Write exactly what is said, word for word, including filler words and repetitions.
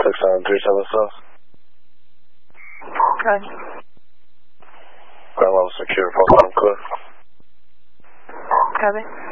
six seven three seven South. Good. Ground level secure, Falcon Cliff. Copy.